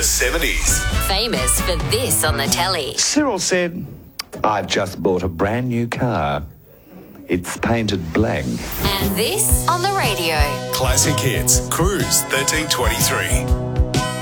70s. Famous for this on the telly. Cyril said, I've just bought a brand new car. It's painted black. And this on the radio. Classic Hits, Cruise 1323.